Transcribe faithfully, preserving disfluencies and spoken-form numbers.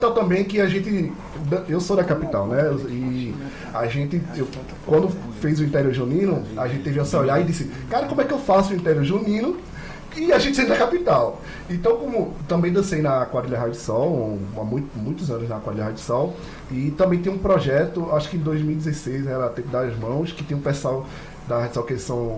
Então, também que a gente, eu sou da capital, né? E a gente, eu, quando fez o Interior Junino, a gente teve essa olhar e disse, cara, como é que eu faço o Interior Junino e a gente sendo da capital? Então, como também dancei na quadrilha Raio de Sol, há muito, muitos anos na quadrilha Raio de Sol, e também tem um projeto, acho que em dois mil e dezesseis, era Tempo das Mãos, que tem um pessoal da Raio de Sol que são